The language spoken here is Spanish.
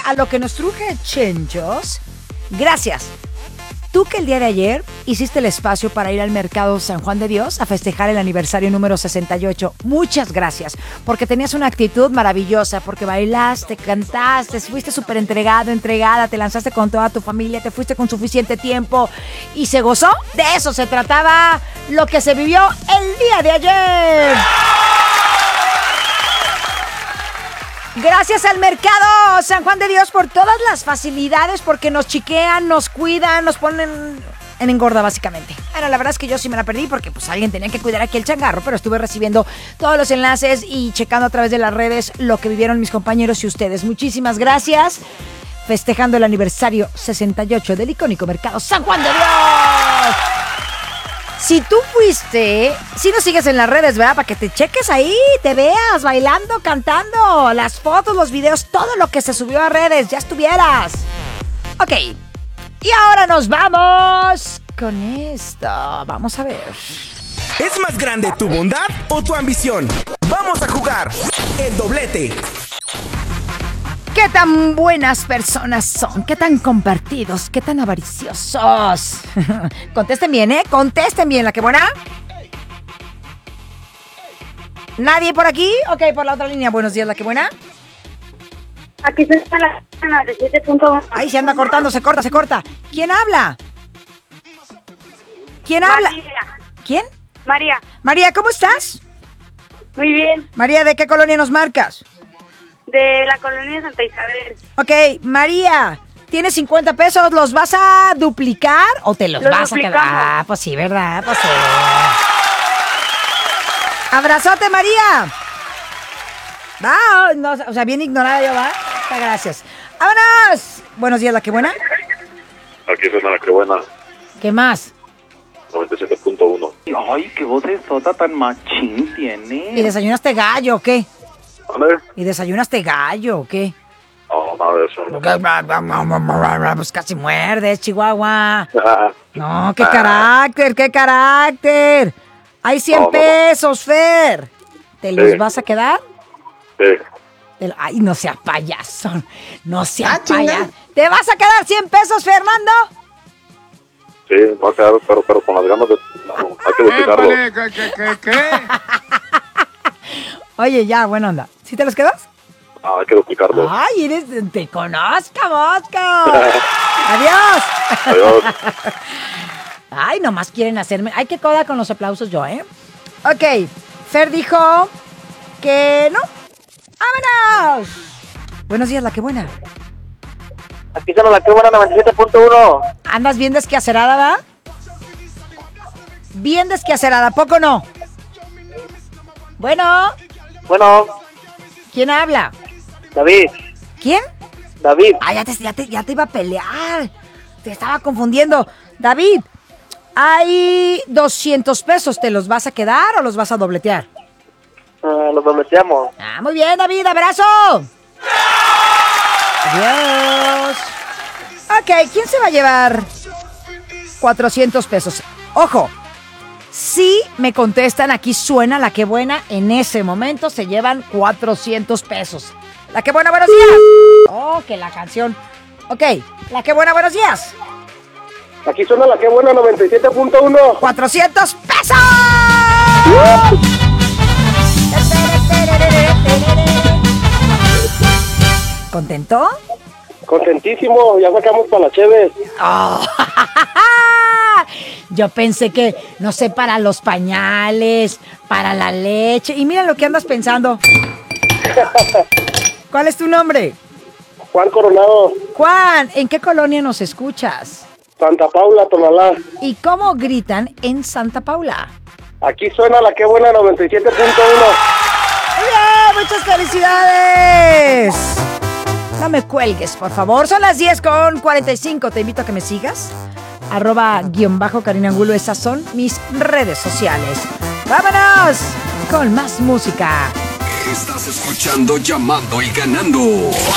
a lo que nos truje Chenchos, gracias. Tú que el día de ayer hiciste el espacio para ir al mercado San Juan de Dios a festejar el aniversario número 68. Muchas gracias, porque tenías una actitud maravillosa, porque bailaste, cantaste, fuiste súper entregado, entregada, te lanzaste con toda tu familia, te fuiste con suficiente tiempo y se gozó. De eso se trataba lo que se vivió el día de ayer. Gracias al mercado San Juan de Dios por todas las facilidades, porque nos chiquean, nos cuidan, nos ponen en engorda básicamente. Bueno, la verdad es que yo sí me la perdí porque pues alguien tenía que cuidar aquí el changarro, pero estuve recibiendo todos los enlaces y checando a través de las redes lo que vivieron mis compañeros y ustedes. Muchísimas gracias. Festejando el aniversario 68 del icónico mercado San Juan de Dios. Si tú fuiste, si nos sigues en las redes, ¿verdad? Para que te cheques ahí, te veas bailando, cantando, las fotos, los videos, todo lo que se subió a redes, ya estuvieras. Ok, y ahora nos vamos con esto. Vamos a ver. ¿Es más grande tu bondad o tu ambición? Vamos a jugar el doblete. ¿Qué tan buenas personas son? ¿Qué tan compartidos? ¿Qué tan avariciosos? Contesten bien, ¿eh? Contesten bien, la que buena. ¿Nadie por aquí? Ok, por la otra línea. Buenos días, la que buena. Aquí está la 97.1. Ahí se anda cortando, se corta. ¿Quién habla? ¿Quién habla? María. ¿Quién? María. María, ¿cómo estás? Muy bien. María, ¿de qué colonia nos marcas? De la colonia Santa Isabel. Ok, María, tienes 50 pesos, ¿los vas a duplicar o te los vas duplicamos. a quedar? Ah, pues sí, ¿verdad? Pues sí. Abrazote, María. Va, no, o sea, bien ignorada yo, ¿va? Muchas gracias. ¡Vámonos! Buenos días, la que buena. Aquí suena la que buena, ¿Qué más? 97.1. Ay, qué voz sota tan machín ¿Y tiene. desayunaste gallo o qué? A ver. ¿Y desayunaste gallo o qué? No, nada de eso. Pues casi muerdes, Chihuahua. No, qué carácter. Hay 100 No. pesos, Fer. ¿Te los Sí. vas a quedar? Sí. Ay, no sea payaso. No sea payaso. ¿Te vas a quedar 100 pesos, Fernando? Sí, va a quedar, pero con las ganas de... No, hay que duplicarlo. ¿Qué? Oye, ya, buena onda. ¿Sí te los quedas? Hay que duplicarlo. Ay, te conozco, Mosco. Adiós. Adiós. Ay, nomás quieren hacerme... Ay, qué coda con los aplausos yo, ¿eh? Ok, Fer dijo que no. ¡Vámonos! Buenos días, la que buena. Aquí está la que buena 97.1. ¿Andas bien desquacerada, va? Bien desquacerada, ¿poco no? Bueno, Bueno, ¿quién habla? David. ¿Quién? David. Ah, ya te iba a pelear. Te estaba confundiendo. David, hay 200 pesos. ¿Te los vas a quedar o los vas a dobletear? Los domestiamos. Ah, muy bien, David. ¡Abrazo! Adiós. Ok, ¿quién se va a llevar 400 pesos? Ojo, si me contestan, aquí suena la que buena. En ese momento se llevan 400 pesos. La que buena, buenos días. Oh, que la canción. Ok, la que buena, buenos días. Aquí suena la que buena 97.1. 400 pesos. ¿Contento? Contentísimo, ya sacamos para la Cheves. Oh. Yo pensé que, no sé, para los pañales, para la leche. Y mira lo que andas pensando. ¿Cuál es tu nombre? Juan Coronado, Juan, ¿en qué colonia nos escuchas? Santa Paula, Tonalá. ¿Y cómo gritan en Santa Paula? Aquí suena la que buena 97.1. Muy bien, muchas felicidades. No me cuelgues, por favor. Son las 10:45. Te invito a que me sigas. @_Karina Angulo. Esas son mis redes sociales. ¡Vámonos! Con más música. Estás escuchando Llamando y Ganando.